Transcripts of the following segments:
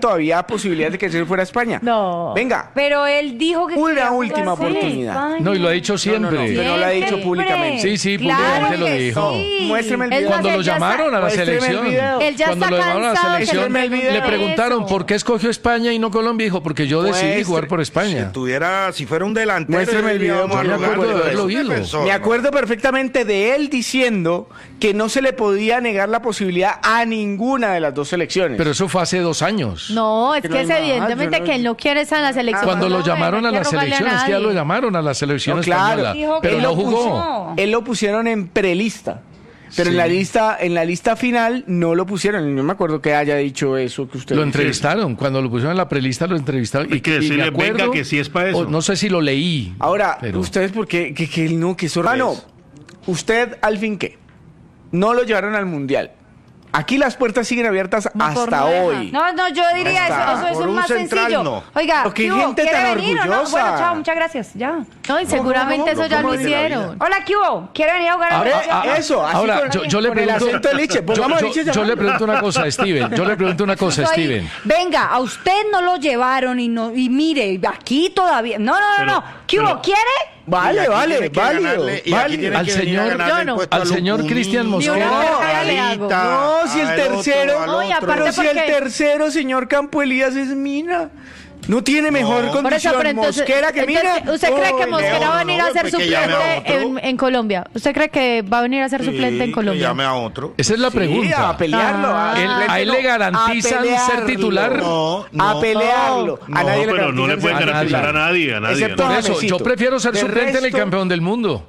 todavía posibilidad de que se fuera a España. No. Venga. Pero él dijo que Una quería última jugar en oportunidad. España. No, y lo ha dicho siempre. Pero no lo ha dicho Siempre. públicamente. Sí, Claro públicamente lo que dijo. sí. Muéstreme el Es video. más, Cuando él lo ya está- llamaron a la Muéstreme el selección, video. Él ya cuando está lo llamaron a la cansado de selección, que le le eso. preguntaron por qué escogió España y no Colombia. Dijo, porque yo decidí Muestre- jugar por España. Si fuera un delantero, Muéstrame el video, vamos a yo me jugar acuerdo de por haberlo un oído. defensor, Me ¿no? acuerdo perfectamente de él diciendo que no se le podía negar la posibilidad a ninguna de las dos selecciones. Pero eso fue hace 2 años. No, es Que que no es hay más, evidentemente yo no- que él no quiere estar en la selección. Cuando lo No, llamaron no a la quiere robarle selección, es que ya nadie. lo llamaron a la selección No, claro. española. Dijo que Pero él no lo jugó. puso. Él lo pusieron en prelista. Pero Sí. en la lista final no lo pusieron. No me acuerdo que haya dicho eso que usted Lo dice. entrevistaron, cuando lo pusieron en la prelista lo entrevistaron. Hay que me decirle, acuerdo, venga, que sí es para eso. o no sé si lo leí. Ahora, pero- ustedes, ¿por qué? Que él no, que eso... Hermano, ¿usted al fin qué? No lo llevaron al Mundial. Aquí las puertas siguen abiertas No, por hasta no deja. hoy. No, yo diría Está. eso es Por un un más central, sencillo. no. Oiga, Pero qué ¿qué hubo? gente ¿Quiere tan venir o no? orgullosa. Bueno, chao, muchas gracias, ya. No, y seguramente eso ya lo ¿Cómo vive la vida? hicieron. Hola, ¿qué hubo? ¿Quiere venir a jugar a la selección? Eso, así Ahora, con, yo le con el pregunto, acento de Liche. Pongamos a Liche yo le llamando. pregunto una cosa, Steven. Yo le pregunto una cosa, Estoy- Steven. Venga, a usted no lo llevaron y mire, aquí todavía. No. ¿Qué hubo? ¿Quiere? Vale, Y aquí vale, tiene que válido, ganarle- y aquí válido. tiene Al que venir a señor- ganarle yo el no. puesto Al a señor Lucumí, Cristian Mosquera. Ni una a carrera le hago. Alita, No, si el al tercero... otro, al No, y otro. aparte Pero si el porque- tercero, señor Campo Elías, es Mina. No tiene mejor No. Por eso, condición pero entonces, Mosquera que Mina. ¿usted cree que Uy, Mosquera León, va a venir a no, ser pues que llame a suplente otro. en Colombia? ¿Usted cree que va a venir a ser suplente en Que Colombia? llame a otro. Esa es la Sí, pregunta. a pelearlo. Ah. ¿A él le garantizan ser titular? No, A pelearlo. no, a nadie pero no le garantizan pueden ser garantizar titular. a nadie, Excepto Por a eso, Jamesito. yo prefiero ser De suplente en el resto- campeón del mundo.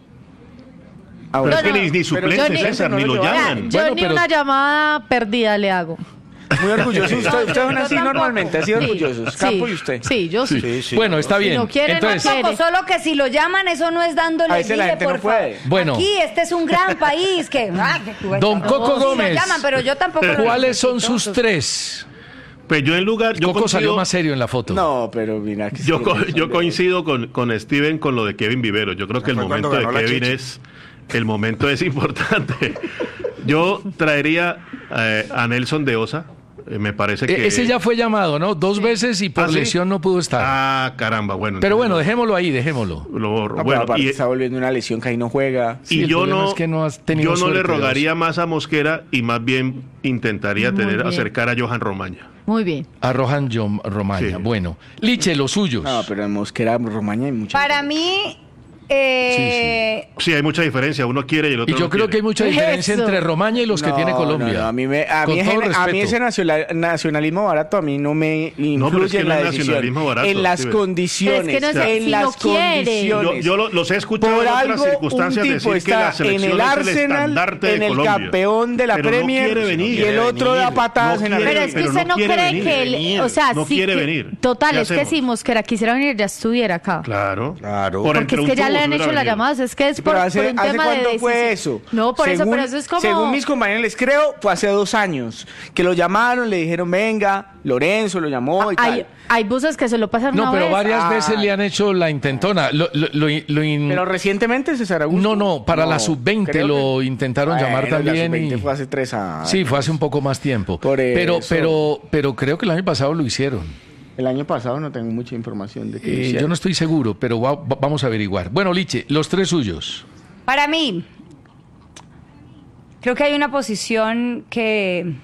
Ahora, Pero es que ni suplente, yo ni- César, no ni lo lo llevan. llaman. Yo Bueno, ni pero- una llamada perdida le hago. muy orgulloso. Ustedes son así Yo tampoco. normalmente, así Sí, orgullosos. sí, Campo y usted. Sí, yo sí. Sí, sí. Bueno, está Si bien. no quiere, no Entonces, quiere. Tampoco, solo que si lo llaman, eso no es dándole A veces la dile, gente no por favor. puede. Bueno. Aquí, este es un gran país que... Don Coco Sí, lo Gómez. llaman, pero yo tampoco lo ¿cuáles son necesito. sus 3? Pues yo en lugar... Yo Coco salió coincido- más serio en la foto. No, pero mira que Yo coincido con Steven con lo de Kevin Vivero. Yo creo que el Fue cuando momento de ganó la Kevin Chichi. el momento es importante. Yo traería a Nelson de Osa. Me parece que... Ese ya fue llamado, ¿no? 2 veces y por ¿Ah, sí? lesión no pudo estar. Ah, caramba, bueno. Pero bueno, entonces dejémoslo ahí, dejémoslo. lo borro. No, Bueno, aparte y, está volviendo una lesión que ahí no juega. Sí, y el yo problema no, es que no has tenido yo no le suerte, rogaría más a Mosquera y más bien intentaría Muy bien. acercar a Johan Romaña. Muy bien. Arrojan Romaña. Sí. Bueno, Liche, los suyos. No, pero en Mosquera, Romaña hay mucha. Para mí... Sí, hay mucha diferencia. Uno quiere y el Y otro yo no creo que hay quiere. mucha diferencia Eso. entre Romaña y los que tiene Colombia. a mí, Con todo a mí respeto. ese nacionalismo barato a mí no me No, pero es influye que en no la es decisión. nacionalismo barato, en las Steven. condiciones, Es que no es- en si las no quiere. condiciones. Yo los he escuchado Por en algo, otras circunstancias un tipo decir que la está en selección el es el Arsenal, estandarte de en el Colombia. campeón de la Pero Premier, no quiere venir. y el otro da venir. patadas No en la quiere, Pero Premier. es que pero usted no no quiere cree venir, que él, o sea, no sí quiere que- venir. Total, ¿Qué es que hacemos? si Mosquera quisiera venir ya estuviera acá. Claro. Claro. Por Porque entre es que un ya tubo le han se hecho hubiera las venido. llamadas, es que es Pero por ¿hace un tema de cuánto fue decisión. eso? No, por eso, Según- pero eso es como... Según mis compañeros les creo, fue hace 2 años que lo llamaron, le dijeron, venga, Lorenzo lo llamó y hay, tal. hay buses que se lo pasan No, una pero vez. varias veces le han hecho la intentona. Pero recientemente César Augusto. No, para la sub-20 creo lo que- intentaron llamar Bueno, también. La sub-20 y- fue hace 3 años. Sí, fue hace un poco más tiempo. Por Pero eso. creo que el año pasado lo hicieron. El año pasado no tengo mucha información de que lo hicieron. Yo no estoy seguro, pero vamos a averiguar. Bueno, Liche, los 3 suyos. Para mí, creo que hay una posición que,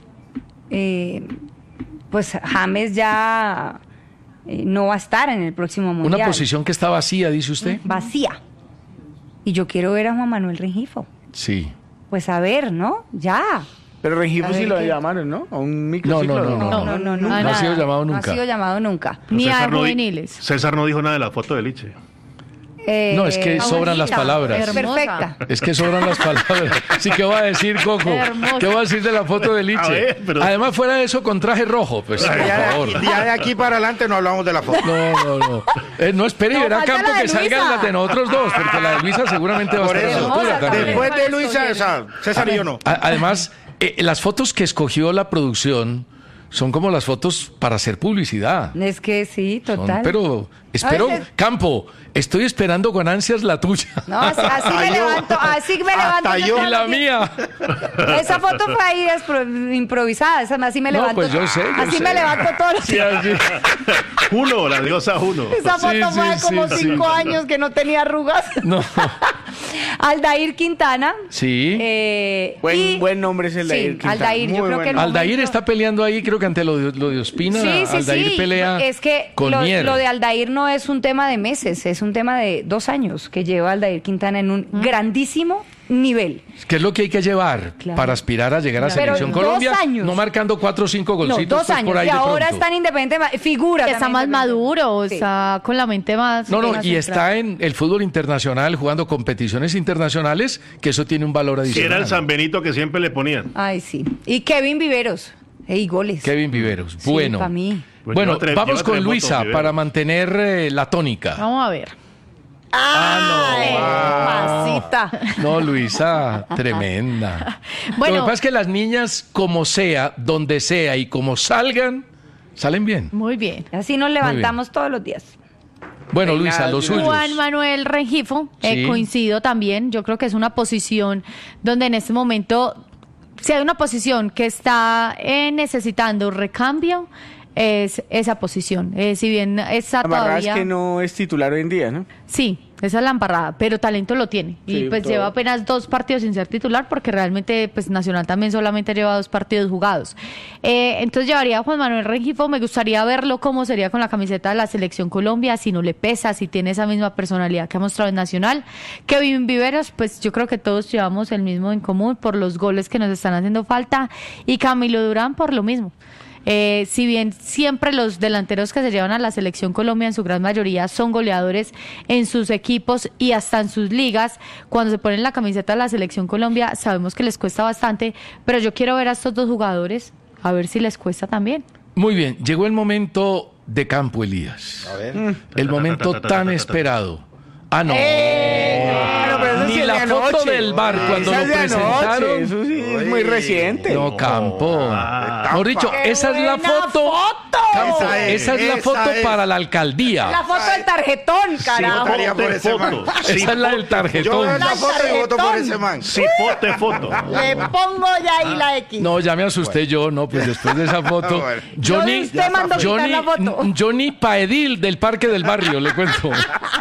pues James ya no va a estar en el próximo mundial. Una posición que está vacía, dice usted. Vacía. Y yo quiero ver a Juan Manuel Rengifo. Sí. Pues a ver, ¿no? Ya. Pero Rengifo A sí ver lo qué- llamaron, ¿no? A un microciclo. No, No ha sido llamado No nunca. ha sido llamado nunca. Ni a César no di- juveniles. César no dijo nada de la foto de Liche. No, es que sobran las palabras. Hermosa. Perfecta. Es que sobran las palabras. Sí, ¿qué va a decir, Coco? Hermoso. ¿Qué va a decir de la foto de A Liche? ver, pero- Además, fuera de eso, con traje rojo. Pues, por favor. Ya de aquí para adelante no hablamos de la foto. No. No espere y No, verá falta Campo la de que salgan Luisa. las de nosotros dos, porque la de Luisa seguramente va a Por estar a la eso, altura hermosa también. después de Luisa, o sea, César y yo no. Además, las fotos que escogió la producción son como las fotos para hacer publicidad. Es que sí, Son, total. pero Espero, A veces- Campo, estoy esperando con ansias la tuya. No, así me levanto, hasta yo. todos Y la los días. mía. Esa foto fue ahí improvisada, así me No, levanto. pues yo sé, yo así sé. me levanto todos los Sí, días. así. Juno, la diosa Juno. Esa foto Sí, fue sí, como sí, 5 sí. años que no tenía arrugas. No. Aldair Quintana. Sí. Buen nombre es Aldair Sí, Quintana. Aldair, yo Muy creo buen que el nombre. Aldair momento- está peleando ahí, creo que ante lo de Ospina. Sí, sí, Aldair sí. pelea Es que con Mier. lo de Aldair no es un tema de meses, es un tema de 2 años que lleva Aldair Quintana en un grandísimo nivel. ¿Qué es lo que hay que llevar Claro. para aspirar a llegar a Pero Selección 2 Colombia? años. No marcando 4 o 5 No, golcitos 2 pues, años. por ahí Y de ahora pronto. está en Independiente, figura. Que está también más Independiente. maduro, Sí. está con la mente más... No, más y centrada. está en el fútbol internacional jugando competiciones internacionales, que eso tiene un valor Si adicional. era el San Benito que siempre le ponían. Ay, sí. Y Kevin Viveros. Ey, goles. Kevin Viveros. Sí, Bueno, pa' mí. Pues bueno, lleva vamos lleva con 3 Luisa votos, para Viveros. mantener la tónica. Vamos a ver. Mamacita. No, Luisa, tremenda. Bueno. Lo que pasa es que las niñas, como sea, donde sea y como salgan, salen bien. Muy bien. Así nos levantamos todos los días. Bueno, Peinadas Luisa, los de una- suyos. Juan Manuel Rengifo, Sí. coincido también. Yo creo que es una posición donde en este momento, si hay una posición que está necesitando recambio, es esa posición. Si bien está La verdad todavía... es que no es titular hoy en día, ¿no? Sí, esa es la embarrada, pero talento lo tiene. Y Sí, pues todo. lleva apenas 2 partidos sin ser titular, porque realmente pues Nacional también solamente lleva 2 partidos jugados. Entonces llevaría a Juan Manuel Rengifo, me gustaría verlo cómo sería con la camiseta de la Selección Colombia, si no le pesa, si tiene esa misma personalidad que ha mostrado en Nacional. Kevin Viveros, pues yo creo que todos llevamos el mismo en común por los goles que nos están haciendo falta, y Camilo Durán por lo mismo. Si bien siempre los delanteros que se llevan a la Selección Colombia en su gran mayoría son goleadores en sus equipos y hasta en sus ligas, cuando se ponen la camiseta de la Selección Colombia sabemos que les cuesta bastante, pero yo quiero ver a estos 2 jugadores a ver si les cuesta también. Muy bien, llegó el momento de Campo Elías. A ver. El momento tan esperado. Ah, no. Bueno, pero eso sí Ni es la de foto anoche. del bar cuando Esa lo es de anoche, presentaron. eso sí es muy reciente. No, Campo. Mejor dicho, ¡Qué esa es la buena foto. foto! Campo, Esa esa es la es, foto esa es. para la alcaldía. La foto del tarjetón, carajo. votaría por ese man. Foto. Esa es la del Yo tarjetón. veo la foto y voto por ese man. Cipote foto. Le pongo ya ahí la X. No, ya me asusté yo, no, pues después de esa foto. Bueno. Yo de usted mando quitar la foto. Johnny Paedil del Parque del Barrio, le cuento.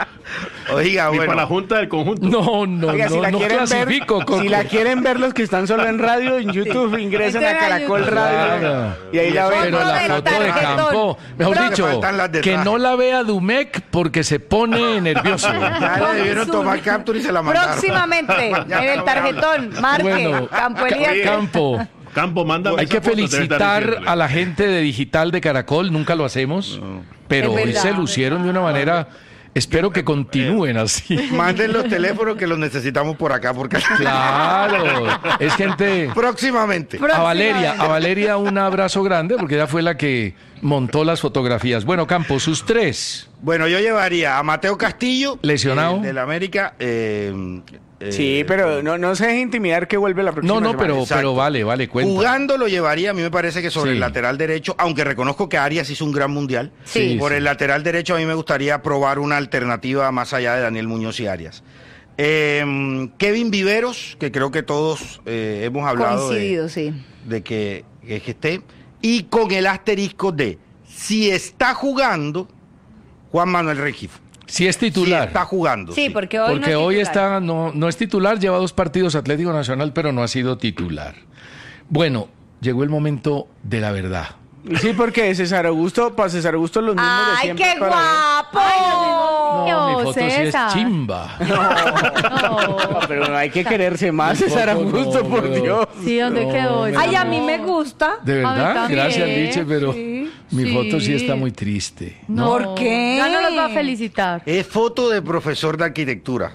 Oiga, Y para la bueno. junta del conjunto. No, no, Oiga, no, no clasifico, Coco. si la quieren ver los que están solo en radio, en YouTube, ingresen a Caracol Radio Claro. y ahí la ven. Pero la del foto de tarjetón. Campo, mejor Pero dicho, faltan las de que traje. no la vea Dumec porque se pone nervioso. Ya le debieron tomar captura y se la mandaron. Próximamente, Ya en el no tarjetón, marque, Bueno, Campo Elías. Campo, Campo, manda. hay que esa foto, debe estar felicitar diciéndole. a la gente de Digital de Caracol, nunca lo hacemos, pero Es hoy verdad. se lucieron de una manera, espero que continúen así. Manden los teléfonos que los necesitamos por acá, porque Claro, es gente... próximamente. A Valeria un abrazo grande porque ella fue la que montó las fotografías. Bueno, Campo, sus 3. Bueno, yo llevaría a Mateo Castillo, Lesionado. del América. Sí, pero no se deje intimidar que vuelve la próxima No, semana. pero Exacto. vale, cuenta. Jugando lo llevaría, a mí me parece que sobre Sí. el lateral derecho, aunque reconozco que Arias hizo un gran mundial. Sí, Por sí. el lateral derecho a mí me gustaría probar una alternativa más allá de Daniel Muñoz y Arias. Kevin Viveros, que creo que todos hemos hablado Coincidido, sí. de que esté, y con el asterisco de si está jugando Juan Manuel Rengifo. Si es Si titular. está jugando. Sí, porque hoy Porque no es hoy titular. no es titular, lleva 2 partidos Atlético Nacional, pero no ha sido titular. Bueno, llegó el momento de la verdad. Sí, porque César Augusto, para César Augusto los mismos de ¡Ay, siempre. qué para guapo! No, mi foto César. sí es chimba. ver. Pero no hay que quererse más, Tampoco, César Augusto, no, por no. Dios. Sí, ¿dónde No, quedó? me- ese Ay, a mí amor? me gusta. ¿De verdad? también, Gracias, Liche, pero sí, mi sí. foto sí está muy triste. No. ¿Por qué? Ya no los va a felicitar. Es foto de profesor de arquitectura.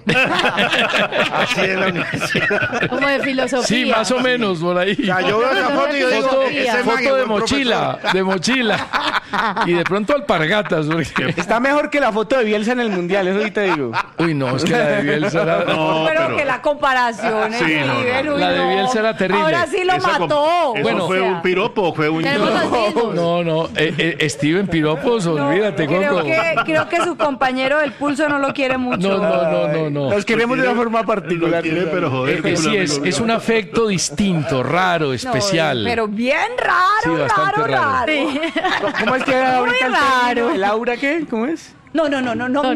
Así es la universidad. Como de filosofía. Sí, más o menos por ahí. O sea, yo veo esa foto y yo digo, Foto, ese man es foto de buen mochila, profesor. de mochila. Y de pronto alpargatas. Porque... Está mejor que la foto de Bielsa en el Mundial, eso sí te digo. Uy, no, es que la de Bielsa era... No, pero que la comparación es Sí, no, nivel, no. uy, La de Bielsa era terrible. Ahora sí lo Esa mató. ¿Eso Bueno, fue O sea, un piropo o fue un... Tenemos los mismos. No, Steven Piropos, olvídate, Coco. Creo que su compañero del pulso no lo quiere mucho. No. Los queremos de una forma particular. Lo quiere, pero joder. Sí, es un afecto distinto, raro, especial. Pero bien Sí, raro, bastante raro. Sí. ¿Cómo es que ahorita el raro. término? ¿El aura qué? ¿Cómo es? No me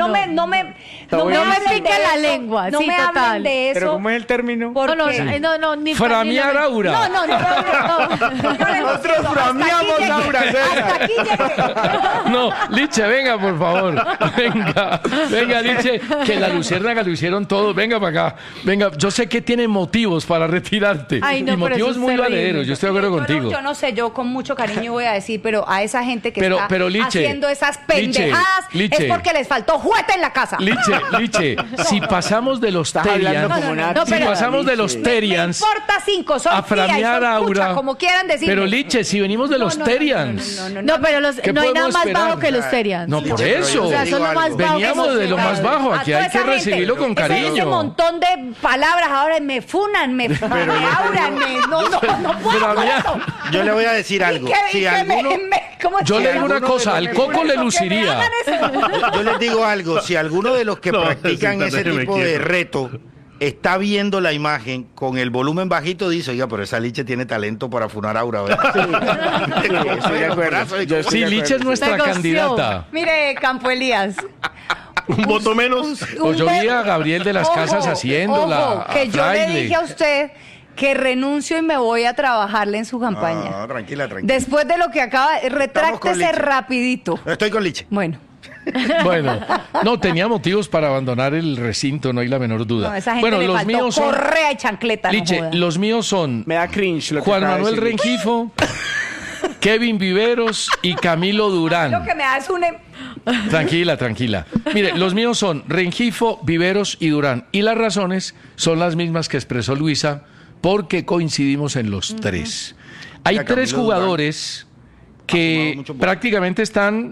pique la lengua, no sí, me total. hablen de ¿Pero eso. cómo es el término? Porque No, ni Framear aura. no. Nosotros frameamos aura, Hasta aquí llegué. No, Liche, venga, por favor. Venga, Liche, que la luciérnaga lo hicieron todos. Venga para acá. Venga, yo sé que tiene motivos para retirarte. Ay, no, y pero motivos eso es muy terrible. valederos. Yo estoy de acuerdo contigo. Yo no sé, yo con mucho cariño voy a decir, pero a esa gente que está Liche, haciendo esas pendejadas Liche. es porque les faltó juguete en la casa. Liche, si pasamos de los Estás hablando Terians, como no, Nazi. si pero- pasamos de los Liche. Me Terians importa 5, son a framear aura, como quieran decir. pero Liche, si venimos de los Terians, No, pero ¿Qué no hay nada podemos más esperar? bajo que los Terians. no, por Liche, pero eso. yo O sea, te son digo lo más algo. bajo. Veníamos de lo más bajo, aquí hay que recibirlo con Ese cariño. montón de palabras ahora me funan, me auran, no puedo con mira, eso. Yo le voy a decir algo. Si alguno, ¿cómo Yo es le que digo una alguno cosa, de al los- Coco le que me luciría. hagan eso? yo les digo algo. Si alguno de los que No, practican sí, ese déjeme tipo de quieto. reto está viendo la imagen con el volumen bajito, dice, oiga, pero esa Liche tiene talento para funar aura, ¿verdad? Estoy de acuerdo. Yo estoy Sí, de Liche es acuerdo. nuestra Me goció. candidata. Mire, Campo Elías. Un voto menos. Pues yo vi a Gabriel de las Ojo, Casas haciéndola. ojo, que a yo le Fraile. dije a usted que renuncio y me voy a trabajarle en su campaña. No, tranquila. Después de lo que acaba, retráctese Liche. rapidito. Estoy con Liche. Bueno, Bueno, no, tenía motivos para abandonar el recinto, no hay la menor duda. no, esa gente Bueno, le los faltó míos son... correa y chancleta. Liche, no joda. los míos son Me da cringe lo que Juan acaba de Manuel decir. Rengifo, Kevin Viveros y Camilo Lo Durán. que me da es un... Tranquila. Mire, los míos son Rengifo, Viveros y Durán. Y las razones son las mismas que expresó Luisa, porque coincidimos en los tres. Hay Mira, tres Camilo jugadores ha que fumado mucho porro. prácticamente están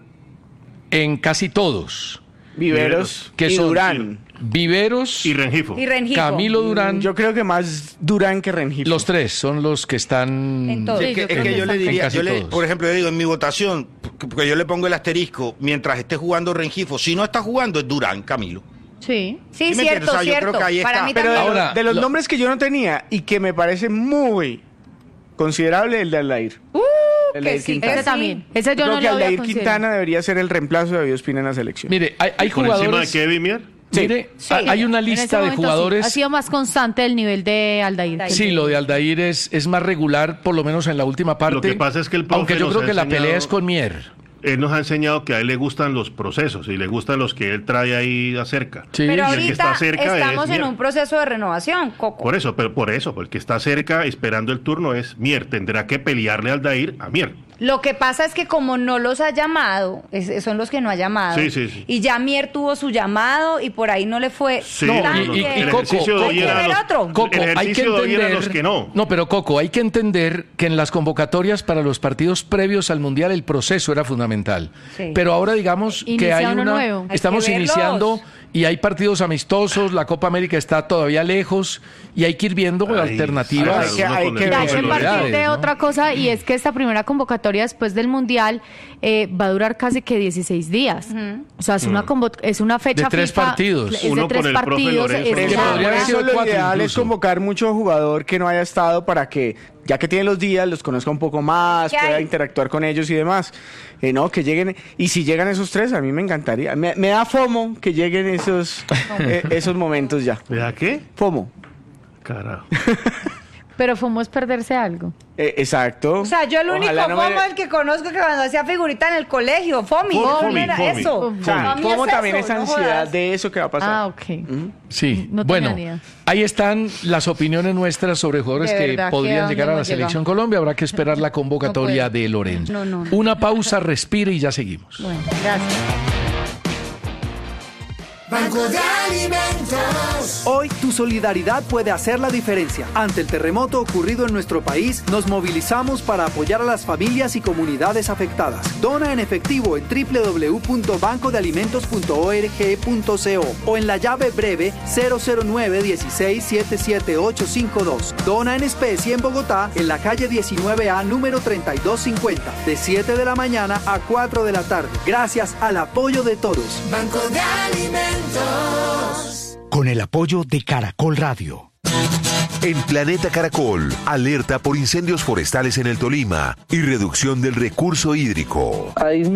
en casi todos. Viveros Que y son Durán. Y Viveros, Rengifo. Y Rengifo. Camilo Durán. Yo creo que más Durán que Rengifo. Los tres son los que están... En todo. Sí, Es que, yo es creo que que yo le están diría, casi todos. por ejemplo, yo digo en mi votación, porque yo le pongo el asterisco, mientras esté jugando Rengifo, si no está jugando es Durán, Camilo. Sí. Sí, ¿Sí me entiendes? cierto, O sea, yo cierto. creo que ahí Para está. mí Pero también. Ahora, de los lo- nombres que yo no tenía y que me parece muy considerable, el de Aldair. El de que Aldair sí, Quintana. Ese sí. también. Ese yo Creo no que lo había Aldair considerado. Quintana debería ser el reemplazo de David Ospina en la selección. Mire, hay Por encima de jugadores... Kevin Mier. Sí. Mire, Sí. hay una En ese lista de momento sí. jugadores... Ha sido más constante el nivel de Aldair. Sí, lo de Aldair es más regular, por lo menos en la última parte. Lo que pasa es que el profe aunque yo nos creo ha que la enseñado- pelea es con Mier. Él nos ha enseñado que a él le gustan los procesos y le gustan los que él trae ahí acerca. Sí. Pero Y el que ahorita está cerca estamos es en Mier. un proceso de renovación, Coco. Por eso, el que está cerca esperando el turno es Mier. Tendrá que pelearle al Aldair a Mier. Lo que pasa es que como no los ha llamado, son los que no ha llamado. Sí. Y ya Mier tuvo su llamado y por ahí no le fue Sí, tan y bien. el el Coco, ejercicio de Hay hoy que era ver los- otro. Coco, el hay que ejercicio de hoy era entender... los que no. No, pero Coco, hay que entender que en las convocatorias para los partidos previos al Mundial el proceso era fundamental. Sí. Pero ahora digamos que Inicia hay uno una... nuevo. Hay que Estamos verlos. iniciando y hay partidos amistosos, la Copa América está todavía lejos y hay que ir viendo Ay, alternativas. sí, hay que uno con el ver. Ya hay que profe partir Lorenzo. de ¿no? otra cosa y es que esta primera convocatoria después del Mundial va a durar casi que 16 días. O sea, es una fecha De 3 FIFA, partidos. Es de Uno 3 con el profe partidos. Lorenzo. es Que largo. podría haber sido Eso lo 4 ideal es incluso. convocar mucho jugador que no haya estado para que, ya que tiene los días, los conozca un poco más, ¿Qué pueda hay? interactuar con ellos y demás. No, que lleguen, y si llegan esos tres, a mí me encantaría. Me da FOMO que lleguen esos momentos ya. ¿Vea qué? FOMO. Carajo. Pero FOMO es perderse algo. Exacto. O sea, yo el único Ojalá no me- FOMO el que conozco que cuando hacía figurita en el colegio, FOMI. Fomi, era Fomi. eso. O sea, A mí FOMO es también eso, es no ansiedad jodas. de eso que va a pasar. Ah, ok. Sí, No tenía bueno, ni idea. ahí están las opiniones nuestras sobre jugadores De que verdad, podrían ¿que a dónde llegar a la hemos llegado? Selección Colombia. Habrá que esperar la convocatoria No puedo. de Lorenzo. No. Una pausa, respire y ya seguimos. Bueno, gracias. Banco de Alimentos. Hoy tu solidaridad puede hacer la diferencia. Ante el terremoto ocurrido en nuestro país, nos movilizamos para apoyar a las familias y comunidades afectadas. Dona en efectivo en www.bancodealimentos.org.co o en la llave breve 009-16-77852. Dona en especie en Bogotá, en la calle 19A, número 3250, de 7 de la mañana a 4 de la tarde. Gracias al apoyo de todos. Banco de Alimentos. Con el apoyo de Caracol Radio. En Planeta Caracol, alerta por incendios forestales en el Tolima y reducción del recurso hídrico.